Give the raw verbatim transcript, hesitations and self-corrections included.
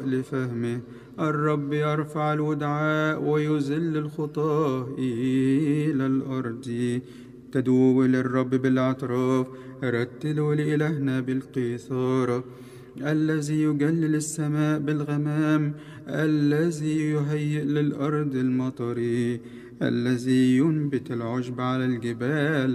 لفهمه. الرب يرفع الودعاء ويذل الخطاة إلى الأرض. تدوب للرب بالأطراف، رتلوا لإلهنا بالقيثارة. الذي يجلل السماء بالغمام، الذي يهيئ للأرض المطر، الذي ينبت العشب على الجبال.